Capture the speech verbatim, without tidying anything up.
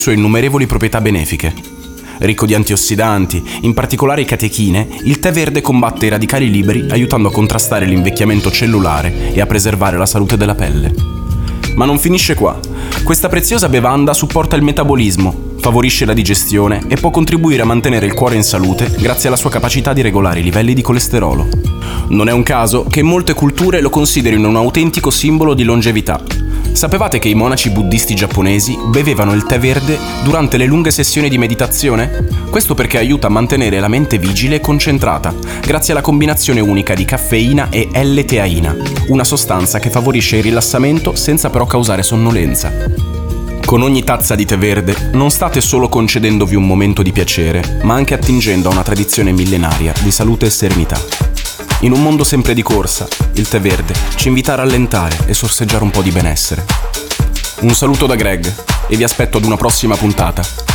sue innumerevoli proprietà benefiche. Ricco di antiossidanti, in particolare catechine, il tè verde combatte i radicali liberi aiutando a contrastare l'invecchiamento cellulare e a preservare la salute della pelle. Ma non finisce qua. Questa preziosa bevanda supporta il metabolismo, favorisce la digestione e può contribuire a mantenere il cuore in salute grazie alla sua capacità di regolare i livelli di colesterolo. Non è un caso che molte culture lo considerino un autentico simbolo di longevità. Sapevate che i monaci buddisti giapponesi bevevano il tè verde durante le lunghe sessioni di meditazione? Questo perché aiuta a mantenere la mente vigile e concentrata, grazie alla combinazione unica di caffeina e L-teaina, una sostanza che favorisce il rilassamento senza però causare sonnolenza. Con ogni tazza di tè verde non state solo concedendovi un momento di piacere, ma anche attingendo a una tradizione millenaria di salute e serenità. In un mondo sempre di corsa, il tè verde ci invita a rallentare e sorseggiare un po' di benessere. Un saluto da Greg e vi aspetto ad una prossima puntata.